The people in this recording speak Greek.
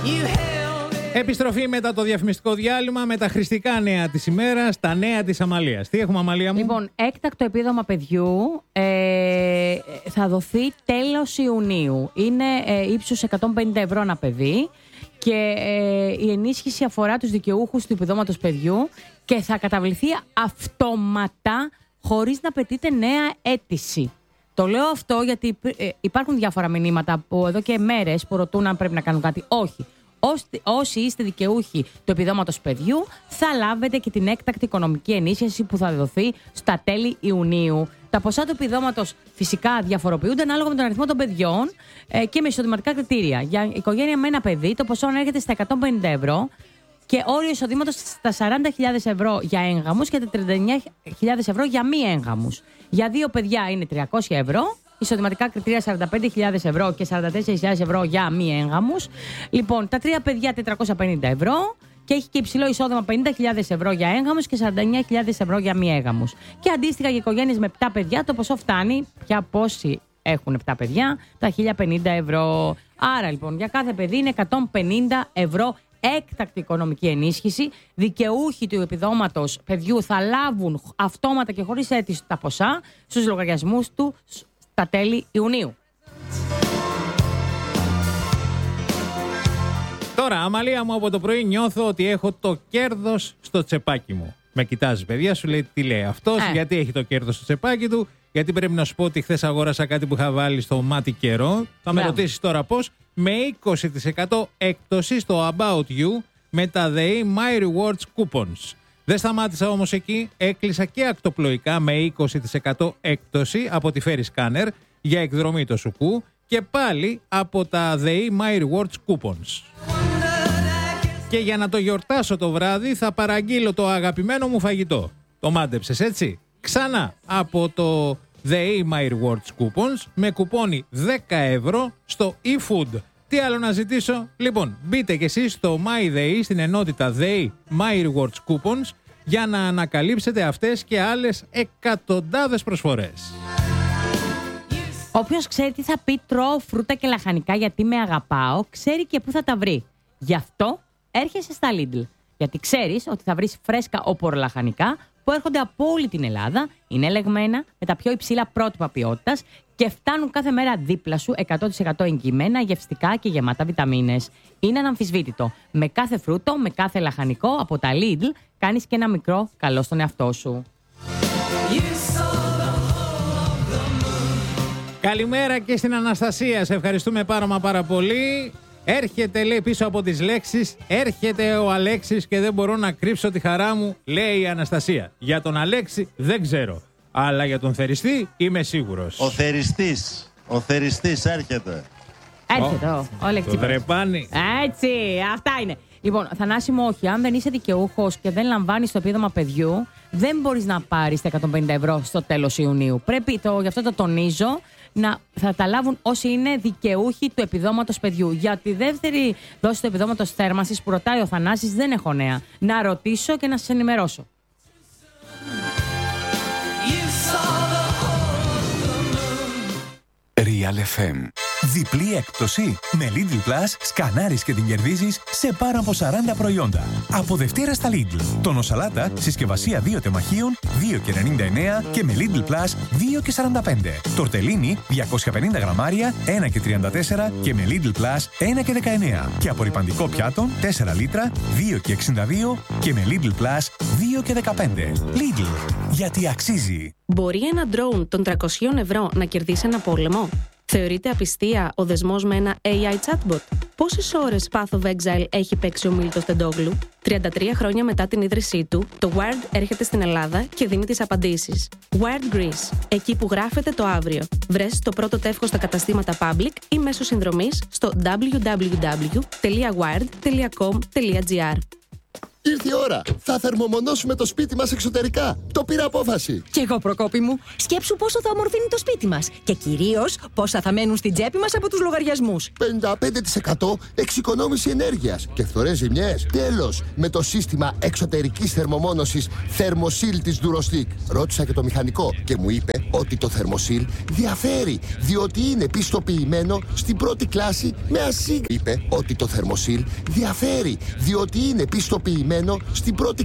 Επιστροφή μετά το διαφημιστικό διάλειμμα με τα χρηστικά νέα της ημέρας, τα νέα της Αμαλίας. Τι έχουμε, Αμαλία μου? Λοιπόν, έκτακτο επίδομα παιδιού θα δοθεί τέλος Ιουνίου. Είναι ύψους 150 ευρώ ανά παιδί και η ενίσχυση αφορά τους δικαιούχους του επιδόματος παιδιού και θα καταβληθεί αυτόματα χωρίς να απαιτείται νέα αίτηση. Το λέω αυτό γιατί υπάρχουν διάφορα μηνύματα που εδώ και μέρες που ρωτούν αν πρέπει να κάνουν κάτι. Όχι. Όσοι είστε δικαιούχοι του επιδόματος παιδιού, θα λάβετε και την έκτακτη οικονομική ενίσχυση που θα δοθεί στα τέλη Ιουνίου. Τα ποσά του επιδόματος φυσικά διαφοροποιούνται ανάλογα με τον αριθμό των παιδιών και με εισοδηματικά κριτήρια. Για οικογένεια με ένα παιδί, το ποσό ανέρχεται στα 150 ευρώ και όριο εισοδήματος στα 40.000 ευρώ για έγγαμους και τα 39.000 ευρώ για μη έγγαμους. Για 2 παιδιά είναι 300 ευρώ. Εισοδηματικά κριτήρια 45.000 ευρώ και 44.000 ευρώ για μη έγγαμους. Λοιπόν, τα 3 παιδιά 450 ευρώ και έχει και υψηλό εισόδημα 50.000 ευρώ για έγγαμους και 49.000 ευρώ για μη έγγαμους. Και αντίστοιχα για οικογένειες με 7 παιδιά το ποσό φτάνει, πια πόσοι έχουν 7 παιδιά, τα 1.050 ευρώ. Άρα λοιπόν για κάθε παιδί είναι 150 ευρώ έκτακτη οικονομική ενίσχυση. Δικαιούχοι του επιδόματος παιδιού θα λάβουν αυτόματα και χωρίς αίτηση τα ποσά στους λογαριασμούς του τα τέλη Ιουνίου. Τώρα, Αμαλία μου, από το πρωί νιώθω ότι έχω το κέρδος στο τσεπάκι μου. Με κοιτάζει, παιδιά, σου λέει τι λέει αυτός, γιατί έχει το κέρδος στο τσεπάκι του, γιατί πρέπει να σου πω ότι χθες αγόρασα κάτι που είχα βάλει στο μάτι καιρό. Θα με ρωτήσεις τώρα πώς. Με 20% έκπτωση στο About You με τα ΔΕΗ My Rewards Coupons. Δεν σταμάτησα όμως εκεί, έκλεισα και ακτοπλοϊκά με 20% έκπτωση από τη Ferry Scanner για εκδρομή το Σουκού και πάλι από τα ΔΕΗ My Rewards Coupons. Και για να το γιορτάσω το βράδυ θα παραγγείλω το αγαπημένο μου φαγητό. Το μάντεψες έτσι? Ξανά από το ΔΕΗ My Rewards Coupons με κουπόνι 10 ευρώ στο eFood. Τι άλλο να ζητήσω? Λοιπόν, μπείτε κι εσείς στο MyDay στην ενότητα ΔΕΗ My Rewards Coupons για να ανακαλύψετε αυτές και άλλες εκατοντάδες προσφορές. Όποιος ξέρει τι θα πει τρώω φρούτα και λαχανικά γιατί με αγαπάω, ξέρει και πού θα τα βρει. Γι' αυτό έρχεσαι στα Lidl. Γιατί ξέρεις ότι θα βρεις φρέσκα οπορολαχανικά που έρχονται από όλη την Ελλάδα, είναι ελεγμένα με τα πιο υψηλά πρότυπα ποιότητας και φτάνουν κάθε μέρα δίπλα σου 100% εγγυημένα, γευστικά και γεμάτα βιταμίνες. Είναι αναμφισβήτητο. Με κάθε φρούτο, με κάθε λαχανικό από τα Lidl κάνεις και ένα μικρό καλό στον εαυτό σου. Καλημέρα και στην Αναστασία. Σε ευχαριστούμε πάρα πολύ. Έρχεται, λέει, πίσω από τις λέξεις, έρχεται ο Αλέξης και δεν μπορώ να κρύψω τη χαρά μου, λέει η Αναστασία. Για τον Αλέξη δεν ξέρω, αλλά για τον θεριστή είμαι σίγουρος. Ο θεριστής έρχεται. Έρχεται ο Αλέξης. Το δρεπάνι. Έτσι, αυτά είναι. Λοιπόν, Θανάση μου, όχι, αν δεν είσαι δικαιούχος και δεν λαμβάνεις το επίδομα παιδιού, δεν μπορείς να πάρεις τα 150 ευρώ στο τέλος Ιουνίου. Πρέπει, γι' αυτό το τονίζω, θα τα λάβουν όσοι είναι δικαιούχοι του επιδόματος παιδιού. Για τη δεύτερη δόση του επιδόματος θέρμανσης που ρωτάει ο Θανάσης δεν έχω νέα. Να ρωτήσω και να σας ενημερώσω. Real FM. Διπλή έκπτωση. Με Lidl Plus σκανάρεις και την κερδίζεις σε πάνω από 40 προϊόντα. Από Δευτέρα στα Lidl. Τόνο σαλάτα, συσκευασία 2 τεμαχίων, 2,99 και με Lidl Plus 2,45. Τορτελίνι, 250 γραμμάρια, 1,34 και με Lidl Plus 1,19. Και απορρυπαντικό πιάτο, 4 λίτρα, 2,62 και με Lidl Plus 2,15. Lidl. Γιατί αξίζει. Μπορεί ένα drone των 300 ευρώ να κερδίσει ένα πόλεμο? Θεωρείται απιστία ο δεσμός με ένα AI chatbot? Πόσες ώρες Path of Exile έχει παίξει ο Μίλτος Τεντόγλου? 33 χρόνια μετά την ίδρυσή του, το Wired έρχεται στην Ελλάδα και δίνει τις απαντήσεις. Wired Greece, εκεί που γράφεται το αύριο. Βρες το πρώτο τεύχος στα καταστήματα Public ή μέσω συνδρομής στο www.wired.com.gr. Ήρθε η ώρα. Θα θερμομονώσουμε το σπίτι μας εξωτερικά. Το πήρα απόφαση. Κι εγώ, Προκόπη μου. Σκέψου πόσο θα ομορφύνει το σπίτι μας. Και κυρίως πόσα θα μένουν στην τσέπη μας από τους λογαριασμούς. 55% εξοικονόμηση ενέργειας και φθορές ζημιές. Τέλος, με το σύστημα εξωτερικής θερμομόνωσης Thermosil της Durostic. Ρώτησα και το μηχανικό και μου είπε ότι το Thermosil διαφέρει, διότι είναι πιστοποιημένο στην πρώτη κλάση με ασύγκριση. Είπε ότι το Thermosil διαφέρει, διότι είναι πιστοποιημένο στην πρώτη